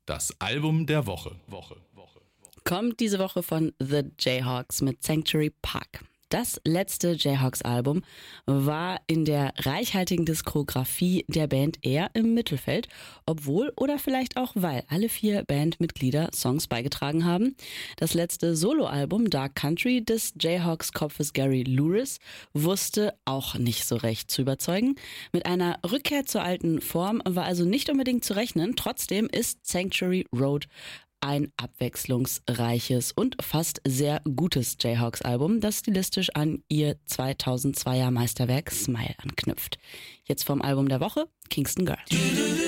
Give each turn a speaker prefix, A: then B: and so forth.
A: Das Album der Woche.
B: Kommt diese Woche von The Jayhawks mit Sanctuary Park. Das letzte Jayhawks-Album war in der reichhaltigen Diskografie der Band eher im Mittelfeld, obwohl oder vielleicht auch weil alle 4 Bandmitglieder Songs beigetragen haben. Das letzte Soloalbum Dark Country des Jayhawks-Kopfes Gary Louris wusste auch nicht so recht zu überzeugen. Mit einer Rückkehr zur alten Form war also nicht unbedingt zu rechnen. Trotzdem ist Sanctuary Road ein abwechslungsreiches und fast sehr gutes Jayhawks-Album, das stilistisch an ihr 2002er Meisterwerk Smile anknüpft. Jetzt vom Album der Woche, Kingston Girl.